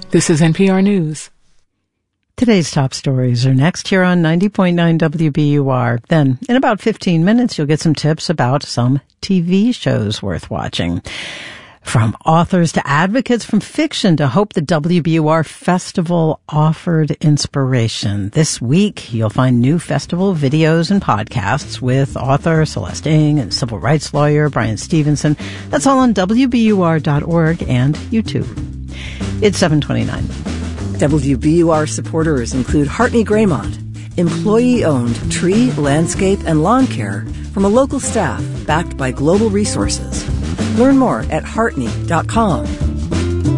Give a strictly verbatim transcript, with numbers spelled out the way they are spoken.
This is N P R News. Today's top stories are next here on ninety point nine W B U R. Then, in about fifteen minutes, you'll get some tips about some T V shows worth watching. From authors to advocates, from fiction to hope, the W B U R Festival offered inspiration. This week, you'll find new festival videos and podcasts with author Celeste Ng and civil rights lawyer Brian Stevenson. That's all on W B U R dot org and YouTube. It's seven twenty-nine. W B U R supporters include Hartney Graymont, employee-owned tree, landscape, and lawn care from a local staff backed by global resources. Learn more at hartney dot com.